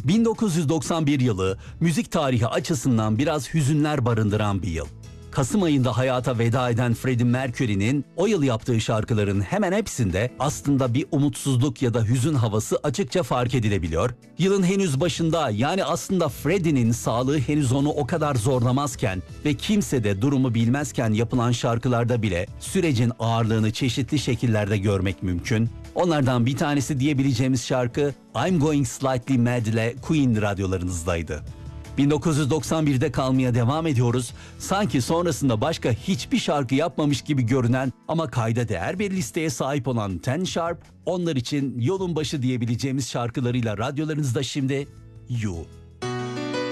1991 yılı müzik tarihi açısından biraz hüzünler barındıran bir yıl. Kasım ayında hayata veda eden Freddie Mercury'nin o yıl yaptığı şarkıların hemen hepsinde aslında bir umutsuzluk ya da hüzün havası açıkça fark edilebiliyor. Yılın henüz başında, yani aslında Freddie'nin sağlığı henüz onu o kadar zorlamazken ve kimse de durumu bilmezken yapılan şarkılarda bile sürecin ağırlığını çeşitli şekillerde görmek mümkün. Onlardan bir tanesi diyebileceğimiz şarkı I'm Going Slightly Mad ile Queen radyolarınızdaydı. 1991'de kalmaya devam ediyoruz. Sanki sonrasında başka hiçbir şarkı yapmamış gibi görünen ama kayda değer bir listeye sahip olan Ten Sharp, onlar için yolun başı diyebileceğimiz şarkılarıyla radyolarınızda şimdi You.